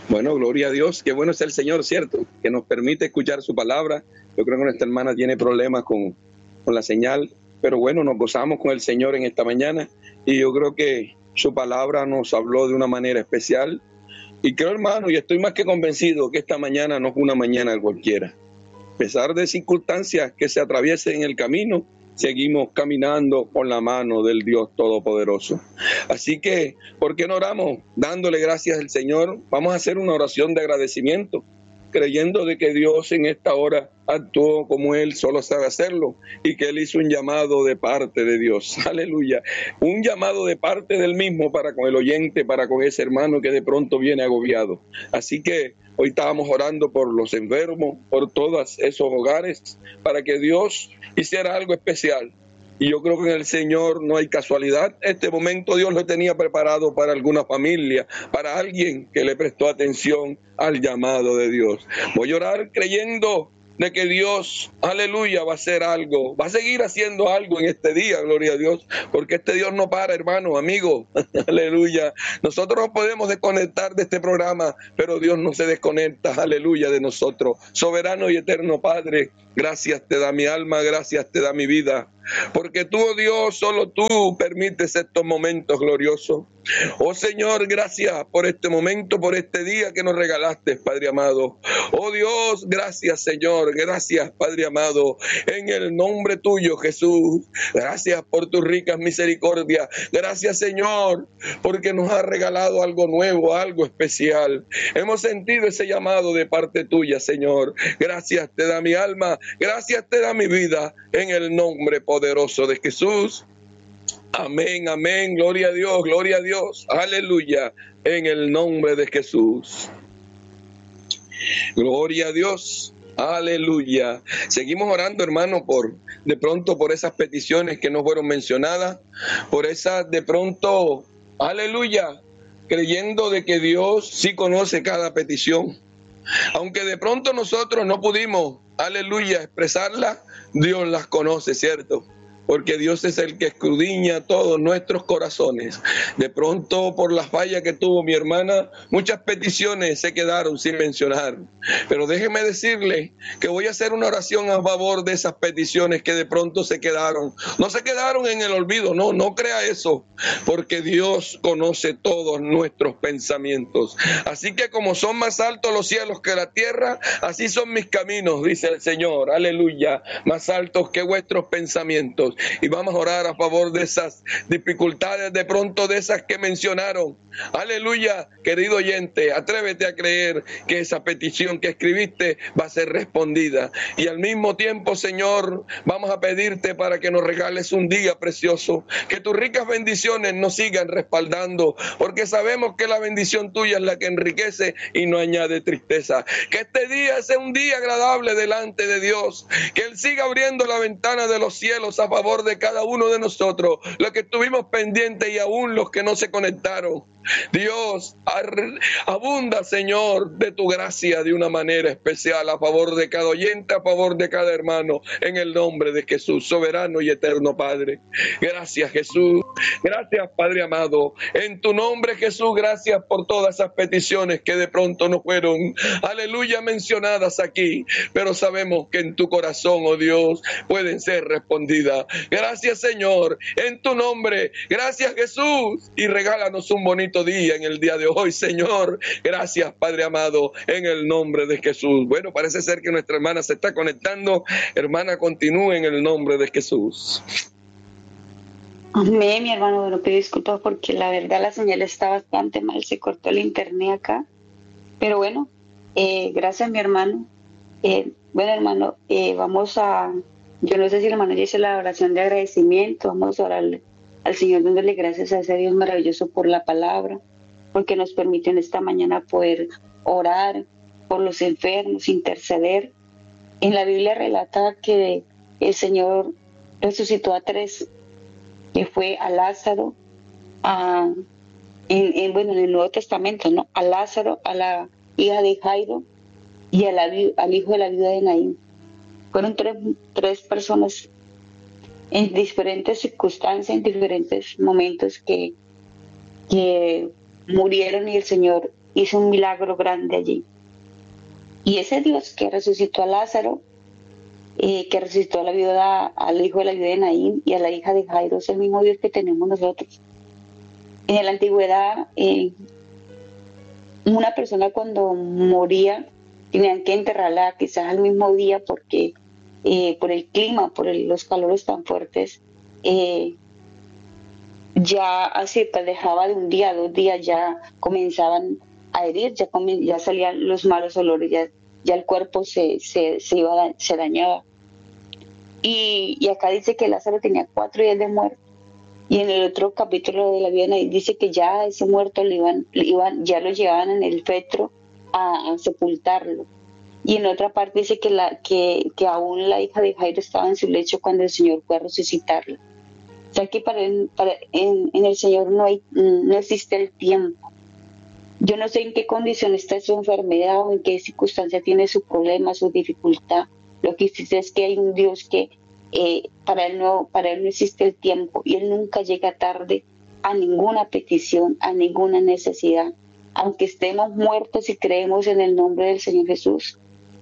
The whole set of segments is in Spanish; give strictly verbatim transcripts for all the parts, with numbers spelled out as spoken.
Bueno, gloria a Dios, qué bueno es el Señor, ¿cierto? Que nos permite escuchar su palabra. Yo creo que nuestra hermana tiene problemas con, con la señal, pero bueno, nos gozamos con el Señor en esta mañana y yo creo que su palabra nos habló de una manera especial. Y creo, hermano, y estoy más que convencido que esta mañana no es una mañana cualquiera. A pesar de circunstancias que se atraviesen en el camino, seguimos caminando con la mano del Dios Todopoderoso. Así que, ¿por qué no oramos dándole gracias al Señor? Vamos a hacer una oración de agradecimiento, creyendo de que Dios en esta hora actuó como Él solo sabe hacerlo y que Él hizo un llamado de parte de Dios. Aleluya. Un llamado de parte del mismo para con el oyente, para con ese hermano que de pronto viene agobiado. Así que hoy estábamos orando por los enfermos, por todos esos hogares, para que Dios hiciera algo especial. Y yo creo que en el Señor no hay casualidad. Este momento Dios lo tenía preparado para alguna familia, para alguien que le prestó atención al llamado de Dios. Voy a orar creyendo de que Dios, aleluya, va a hacer algo, va a seguir haciendo algo en este día, gloria a Dios, porque este Dios no para, hermano, amigo, aleluya. Nosotros no podemos desconectar de este programa, pero Dios no se desconecta, aleluya, de nosotros. Soberano y eterno Padre, gracias te da mi alma, gracias te da mi vida, porque tú, oh Dios, solo tú permites estos momentos gloriosos. Oh Señor, gracias por este momento, por este día que nos regalaste, Padre amado. Oh Dios, gracias Señor, gracias Padre amado, en el nombre tuyo Jesús. Gracias por tus ricas misericordias. Gracias Señor, porque nos has regalado algo nuevo, algo especial. Hemos sentido ese llamado de parte tuya, Señor. Gracias te da mi alma, gracias te da mi vida, en el nombre poderoso de Jesús. Amén, amén, gloria a Dios, gloria a Dios, aleluya, en el nombre de Jesús. Gloria a Dios, aleluya. Seguimos orando, hermano, por de pronto por esas peticiones que no fueron mencionadas, por esas de pronto, aleluya, creyendo de que Dios sí conoce cada petición. Aunque de pronto nosotros no pudimos, aleluya, expresarla, Dios las conoce, ¿cierto? Porque Dios es el que escudriña todos nuestros corazones. De pronto, por la falla que tuvo mi hermana, muchas peticiones se quedaron sin mencionar. Pero déjeme decirle que voy a hacer una oración a favor de esas peticiones que de pronto se quedaron. No se quedaron en el olvido, no, no crea eso, porque Dios conoce todos nuestros pensamientos. Así que como son más altos los cielos que la tierra, así son mis caminos, dice el Señor, aleluya, más altos que vuestros pensamientos. Y vamos a orar a favor de esas dificultades, de pronto de esas que mencionaron. Aleluya, querido oyente, atrévete a creer que esa petición que escribiste va a ser respondida. Y al mismo tiempo, Señor, vamos a pedirte para que nos regales un día precioso, que tus ricas bendiciones nos sigan respaldando, porque sabemos que la bendición tuya es la que enriquece y no añade tristeza. Que este día sea un día agradable delante de Dios, que Él siga abriendo la ventana de los cielos a favor de cada uno de nosotros, los que estuvimos pendientes y aún los que no se conectaron. Dios, abunda, Señor, de tu gracia de una manera especial a favor de cada oyente, a favor de cada hermano, en el nombre de Jesús, soberano y eterno Padre. Gracias, Jesús. Gracias, Padre amado. En tu nombre, Jesús, gracias por todas esas peticiones que de pronto no fueron, aleluya, mencionadas aquí, pero sabemos que en tu corazón, oh Dios, pueden ser respondidas. Gracias, Señor, en tu nombre. Gracias, Jesús, y regálanos un bonito día en el día de hoy, Señor. Gracias, Padre amado, en el nombre de Jesús. Bueno, parece ser que nuestra hermana se está conectando. Hermana, continúe en el nombre de Jesús. Amén, mi hermano. Bueno, pido disculpas porque la verdad la señal está bastante mal. Se cortó el internet acá. Pero bueno, eh, gracias, mi hermano. Eh, bueno, hermano, eh, vamos a... Yo no sé si el hermano ya hizo la oración de agradecimiento. Vamos a orarle al Señor dándole gracias a ese Dios maravilloso por la palabra, porque nos permite en esta mañana poder orar por los enfermos, interceder. En la Biblia relata que el Señor resucitó a tres, que fue a Lázaro, a, en, en, bueno, en el Nuevo Testamento, ¿no? A Lázaro, a la hija de Jairo y a la, al hijo de la viuda de Naín. Fueron tres, tres personas en diferentes circunstancias, en diferentes momentos que, que murieron y el Señor hizo un milagro grande allí. Y ese Dios que resucitó a Lázaro, eh, que resucitó a la viuda, al hijo de la viuda de Naín y a la hija de Jairo, es el mismo Dios que tenemos nosotros. En la antigüedad, eh, una persona cuando moría tenían que enterrarla quizás al mismo día porque eh, por el clima, por el, los calores tan fuertes, eh, ya así pues dejaba de un día a dos días, ya comenzaban a herir, ya, comen, ya salían los malos olores, ya, ya el cuerpo se, se, se, iba, se dañaba. Y, y acá dice que Lázaro tenía cuatro días de muerte. Y en el otro capítulo de la vida dice que ya ese muerto le iban, le iban, ya lo llevaban en el féretro a, a sepultarlo. Y en otra parte dice que, la, que, que aún la hija de Jairo estaba en su lecho cuando el Señor fue a resucitarla. O sea que para, el, para en, en el Señor no, hay, no existe el tiempo. Yo no sé en qué condición está su enfermedad o en qué circunstancia tiene su problema, su dificultad. Lo que existe es que hay un Dios que eh, para, él no, para Él no existe el tiempo y Él nunca llega tarde a ninguna petición, a ninguna necesidad. Aunque estemos muertos y creemos en el nombre del Señor Jesús,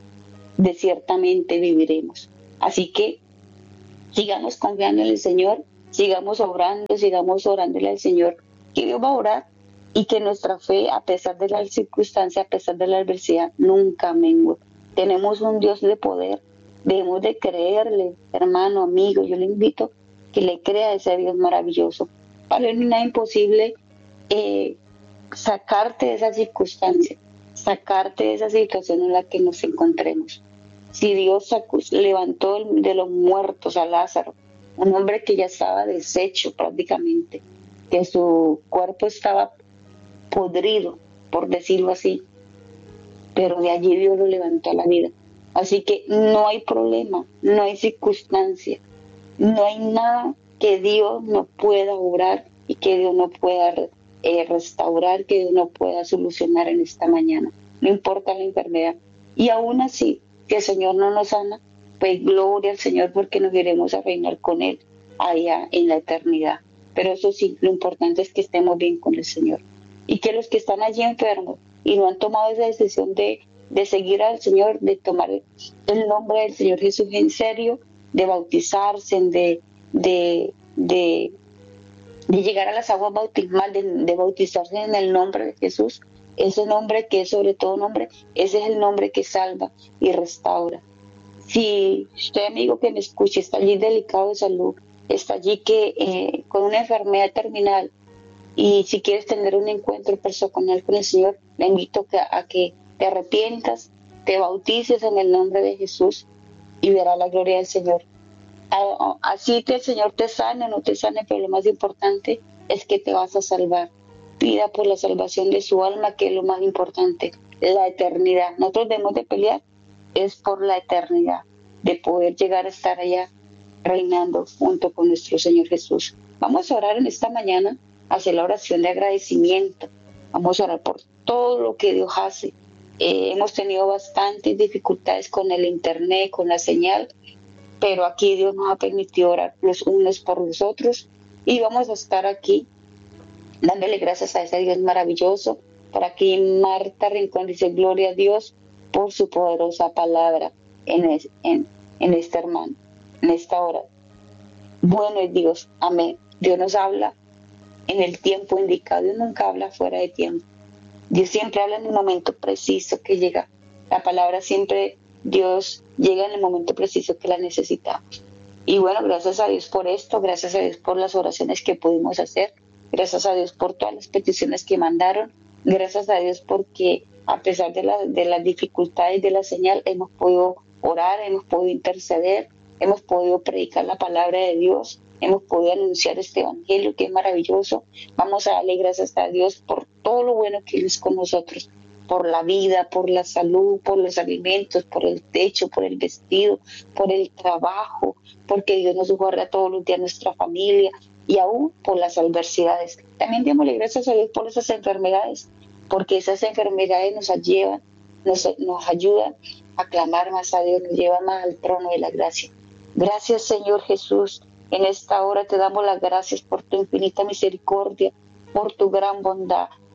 de ciertamente viviremos. Así que sigamos confiando en el Señor, sigamos obrando, sigamos orándole al Señor, que Dios va a orar y que nuestra fe, a pesar de las circunstancias, a pesar de la adversidad, nunca mengue. Tenemos un Dios de poder, debemos de creerle, hermano, amigo, yo le invito que le crea a ese Dios maravilloso. Para él no hay nada imposible eh, sacarte de esa circunstancia, sacarte de esa situación en la que nos encontremos. Si Dios sacó, levantó de los muertos a Lázaro, un hombre que ya estaba deshecho prácticamente, que su cuerpo estaba podrido, por decirlo así, pero de allí Dios lo levantó a la vida. Así que no hay problema, no hay circunstancia, no hay nada que Dios no pueda obrar y que Dios no pueda eh, restaurar, que Dios no pueda solucionar en esta mañana, no importa la enfermedad. Y aún así, que el Señor no nos sana, pues gloria al Señor porque nos iremos a reinar con Él allá en la eternidad. Pero eso sí, lo importante es que estemos bien con el Señor. Y que los que están allí enfermos y no han tomado esa decisión de, de seguir al Señor, de tomar el nombre del Señor Jesús en serio, de bautizarse, de, de, de, de llegar a las aguas bautismales, de, de bautizarse en el nombre de Jesús, ese nombre que es sobre todo nombre, ese es el nombre que salva y restaura. Si usted, amigo que me escuche, está allí delicado de salud, está allí que eh, con una enfermedad terminal, y si quieres tener un encuentro personal con el Señor, le invito a, a que te arrepientas, te bautices en el nombre de Jesús y verás la gloria del Señor. Así que el Señor te sane o no te sane, pero lo más importante es que te vas a salvar. Pida por la salvación de su alma, que es lo más importante, la eternidad. Nosotros debemos de pelear es por la eternidad, de poder llegar a estar allá reinando junto con nuestro Señor Jesús. Vamos a orar en esta mañana, hacer la oración de agradecimiento. Vamos a orar por todo lo que Dios hace. Eh, hemos tenido bastantes dificultades con el internet, con la señal, pero aquí Dios nos ha permitido orar los unos por los otros y vamos a estar aquí dándole gracias a ese Dios maravilloso. Por aquí Marta Rincón dice: gloria a Dios por su poderosa palabra en, es, en, en este hermano, en esta hora. Bueno es Dios, amén. Dios nos habla en el tiempo indicado, Dios nunca habla fuera de tiempo. Dios siempre habla en el momento preciso que llega. La palabra siempre, Dios llega en el momento preciso que la necesitamos. Y bueno, gracias a Dios por esto, gracias a Dios por las oraciones que pudimos hacer, gracias a Dios por todas las peticiones que mandaron, gracias a Dios porque a pesar de, la, de las dificultades de la señal, hemos podido orar, hemos podido interceder, hemos podido predicar la palabra de Dios, hemos podido anunciar este evangelio que es maravilloso. Vamos a darle gracias a Dios por todo lo bueno que Él es con nosotros, por la vida, por la salud, por los alimentos, por el techo, por el vestido, por el trabajo, porque Dios nos guarda todos los días nuestra familia y aún por las adversidades. También démosle gracias a Dios por esas enfermedades, porque esas enfermedades nos llevan, nos, nos ayudan a clamar más a Dios, nos llevan más al trono de la gracia. Gracias, Señor Jesús. En esta hora te damos las gracias por tu infinita misericordia, por tu gran bondad.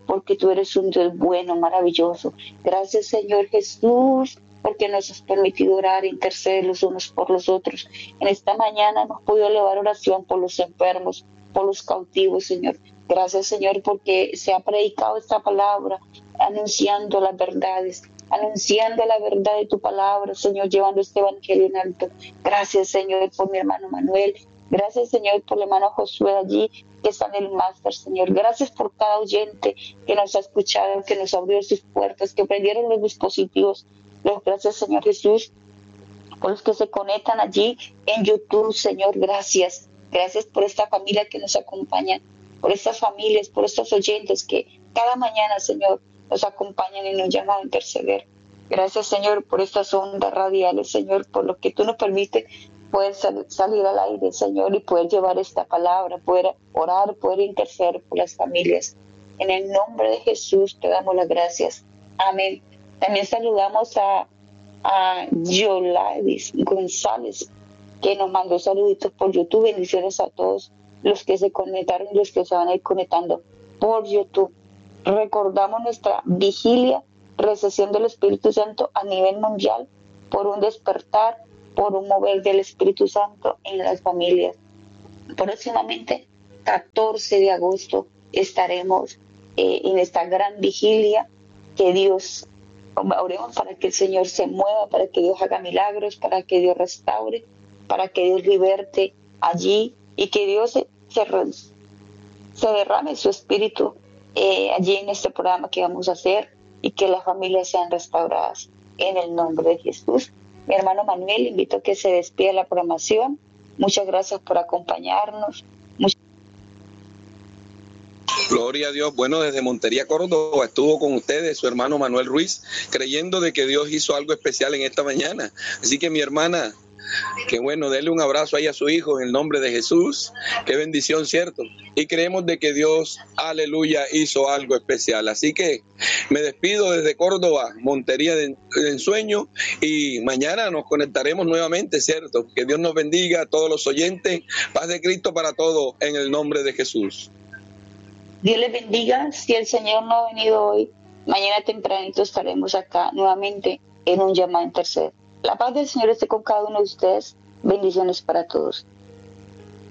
porque tú eres un Dios bueno, maravilloso. Gracias, Señor Jesús, porque nos has permitido orar e interceder los unos por los otros. En esta mañana hemos podido elevar oración por los enfermos, por los cautivos, Señor. Gracias, Señor, porque se ha predicado esta palabra, anunciando las verdades, anunciando la verdad de tu palabra, Señor, llevando este evangelio en alto. Gracias, Señor, por mi hermano Manuel. Gracias, Señor, por el hermano Josué allí, que está en el máster, Señor. Gracias por cada oyente que nos ha escuchado, que nos abrió sus puertas, que prendieron los dispositivos. Gracias, Señor Jesús, por los que se conectan allí en YouTube, Señor. Gracias. Gracias por esta familia que nos acompaña, por estas familias, por estos oyentes que cada mañana, Señor, nos acompañan y nos llaman a interceder. Gracias, Señor, por estas ondas radiales, Señor, por lo que tú nos permites poder sal- salir al aire, Señor, y poder llevar esta palabra, poder orar, poder interceder por las familias. En el nombre de Jesús te damos las gracias. Amén. También saludamos a, a Yoladis González, que nos mandó saluditos por YouTube. Bendiciones a todos los que se conectaron y los que se van a ir conectando por YouTube. Recordamos nuestra vigilia, recesión del Espíritu Santo a nivel mundial, por un despertar, por un mover del Espíritu Santo en las familias. Próximamente, catorce de agosto, estaremos eh, en esta gran vigilia. Que Dios, oremos para que el Señor se mueva, para que Dios haga milagros, para que Dios restaure, para que Dios liberte allí y que Dios se, se, se derrame su espíritu eh, allí en este programa que vamos a hacer y que las familias sean restauradas en el nombre de Jesús. Mi hermano Manuel, invito a que se despida la programación. Muchas gracias por acompañarnos. Muchas... Gloria a Dios. Bueno, desde Montería, Córdoba, estuvo con ustedes su hermano Manuel Ruiz, creyendo de que Dios hizo algo especial en esta mañana. Así que mi hermana, que bueno, denle un abrazo ahí a su hijo en el nombre de Jesús. Qué bendición, ¿cierto? Y creemos de que Dios, aleluya, hizo algo especial. Así que me despido desde Córdoba, Montería de, de Ensueño, y mañana nos conectaremos nuevamente, ¿cierto? Que Dios nos bendiga a todos los oyentes. Paz de Cristo para todos en el nombre de Jesús. Dios les bendiga. Si el Señor no ha venido hoy, mañana tempranito estaremos acá nuevamente en un llamado a interceder. La paz del Señor esté con cada uno de ustedes. Bendiciones para todos.